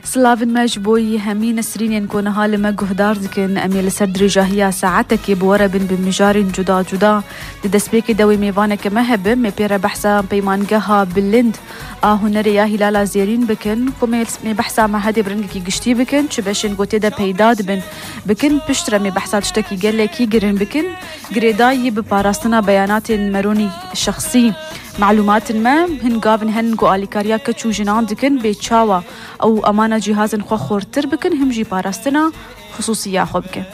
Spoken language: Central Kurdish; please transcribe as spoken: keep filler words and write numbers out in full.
سلافن ماش بوي همين سرين كون هالما جهدار دكن أمي لسدري جاهية ساعتك بورا بن بمجار جدا جدا ددسبيك دوي ميفانا كمهب مبيرا بحثا بيمان جها باللند آه هنريا هلالا زيرين بكن كومي بحثا ما هدي برنجكي قشتي بكن شباشن قوتي دا بيداد بن بكن بشترا مي بحثا تشتكي قلكي قرن بكن قريداي بباراستنا بيانات مروني شخصي معلومات ما هن قابن هن قو آليكاريا كتشو جنان دكن بيتشاوا أو أمانة جهاز خو خورتر بكن هم جي باراستنا خصوصية خو بكن